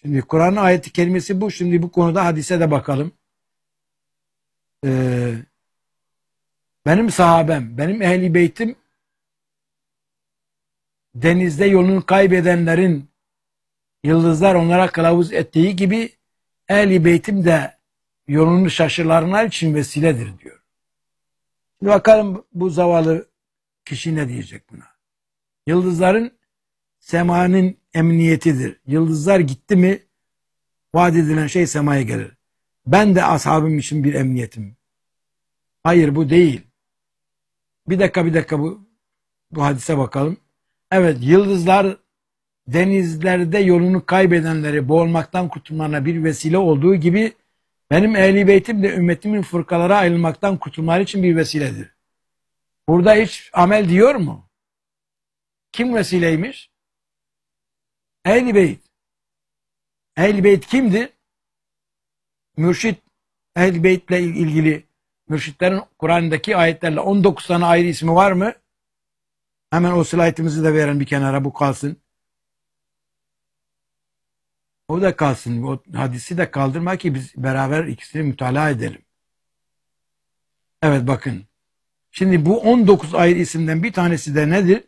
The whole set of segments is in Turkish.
Şimdi Kur'an'ın ayeti kelimesi bu. Şimdi bu konuda hadise de bakalım. Benim sahabem, benim ehli beytim denizde yolunu kaybedenlerin yıldızlar onlara kılavuz ettiği gibi ehli beytim de yolunu şaşıranlar için vesiledir diyor. Şimdi bakalım bu zavallı kişi ne diyecek buna. Yıldızların semanın emniyetidir. Yıldızlar gitti mi vaat edilen şey semaya gelir. Ben de ashabım için bir emniyetim. Hayır bu değil. Bir dakika bu hadise bakalım. Evet, yıldızlar denizlerde yolunu kaybedenleri boğulmaktan kurtulmalarına bir vesile olduğu gibi benim ehli beytim de ümmetimin fırkalara ayrılmaktan kurtulmaları için bir vesiledir. Burada hiç amel diyor mu? Kim vesileymiş? Ehli beyt. Ehli beyt kimdir? Mürşit. Ehli beytle ilgili mürşitlerin Kur'an'daki ayetlerle 19 tane ayrı ismi var mı? Hemen o slaytımızı da verin bir kenara, bu kalsın. O da kalsın. O hadisi de kaldırma ki biz beraber ikisini mütalaa edelim. Evet bakın. Şimdi bu 19 ayrı isimden bir tanesi de nedir?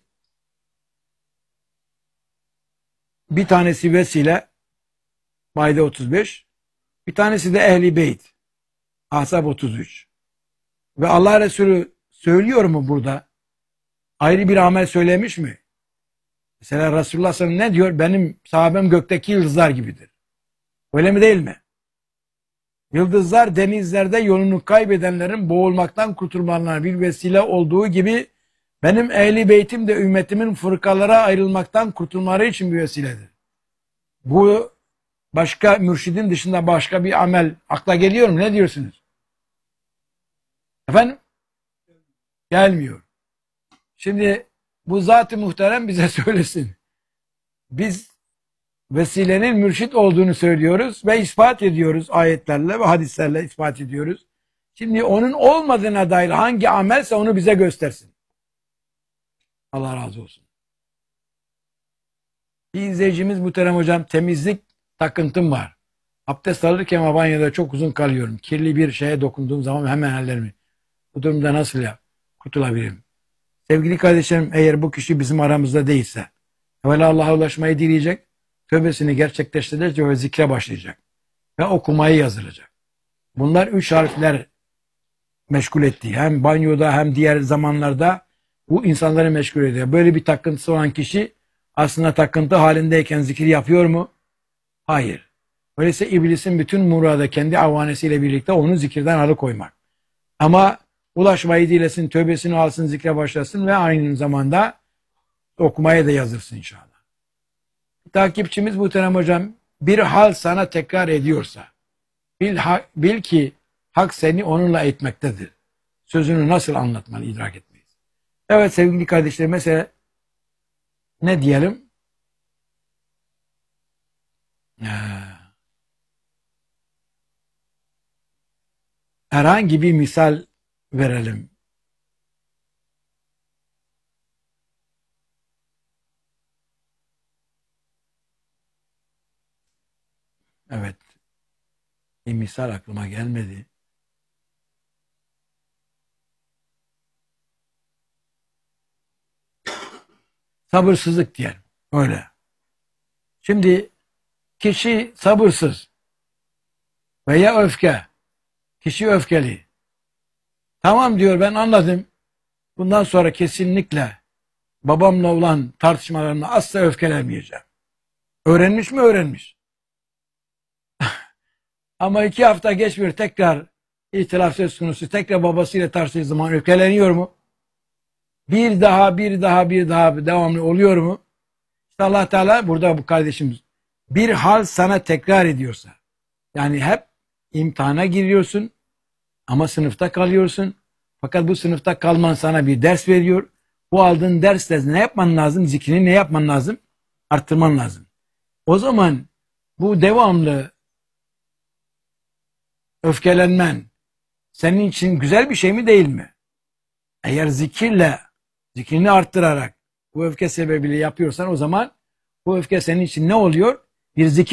Bir tanesi vesile, Maide 35. Bir tanesi de Ehli Beyt, Ahzab 33. Ve Allah Resulü söylüyor mu burada? Ayrı bir amel söylemiş mi? Mesela Resulullah sallallahu aleyhi ve sellem ne diyor? Benim sahabem gökteki yıldızlar gibidir. Öyle mi değil mi? Yıldızlar denizlerde yolunu kaybedenlerin boğulmaktan kurtulmalarına bir vesile olduğu gibi benim ehli beytim de ümmetimin fırkalara ayrılmaktan kurtulmaları için bir vesiledir. Bu başka mürşidin dışında başka bir amel akla geliyor mu? Ne diyorsunuz? Efendim? Gelmiyor. Şimdi bu zat-ı muhterem bize söylesin. Biz vesilenin mürşit olduğunu söylüyoruz ve ispat ediyoruz ayetlerle ve hadislerle ispat ediyoruz. Şimdi onun olmadığına dair hangi amelse onu bize göstersin. Allah razı olsun. Bir izleyicimiz muhterem hocam, temizlik takıntım var. Abdest alırken banyoda çok uzun kalıyorum. Kirli bir şeye dokunduğum zaman hemen ellerimi. Bu durumda nasıl kurtulabilirim? Sevgili kardeşlerim, eğer bu kişi bizim aramızda değilse, evvela Allah'a ulaşmayı dileyecek, tövbesini gerçekleştirecek ve zikre başlayacak. Ve okumayı yazılacak. Bunlar 3 harfler meşgul ettiği. Hem banyoda hem diğer zamanlarda bu insanları meşgul ediyor. Böyle bir takıntısı olan kişi aslında takıntı halindeyken zikir yapıyor mu? Hayır. Öyleyse iblisin bütün muradı kendi avanesiyle birlikte onu zikirden alıkoymak. Ama ulaşmayı dilesin, tövbesini alsın, zikre başlasın ve aynı zamanda okumaya da yazılsın inşallah. Takipçimiz muhterem hocam, bir hal sana tekrar ediyorsa bil ki hak seni onunla etmektedir. Sözünü nasıl anlatmalı idrak etmeyiz. Evet sevgili kardeşlerim, mesela ne diyelim? Herhangi bir misal verelim. Evet. Bir misal aklıma gelmedi. Sabırsızlık diyelim. Öyle. Şimdi kişi sabırsız veya öfke. Kişi öfkeli. Tamam diyor, ben anladım. Bundan sonra kesinlikle babamla olan tartışmalarımda asla öfkelenmeyeceğim. Öğrenmiş mi? Öğrenmiş. Ama 2 hafta geçmiyor, tekrar ihtilaf söz konusu, tekrar babasıyla tartıştığı zaman öfkeleniyor mu? Bir daha devamlı oluyor mu? İşte Allah Teala burada bu kardeşimiz, bir hal sana tekrar ediyorsa, yani hep imtihana giriyorsun ama sınıfta kalıyorsun. Fakat bu sınıfta kalman sana bir ders veriyor. Bu aldığın dersle ne yapman lazım? Zikrini ne yapman lazım? Arttırman lazım. O zaman bu devamlı öfkelenmen senin için güzel bir şey mi değil mi? Eğer zikrini arttırarak bu öfke sebebiyle yapıyorsan, o zaman bu öfke senin için ne oluyor? Bir zikir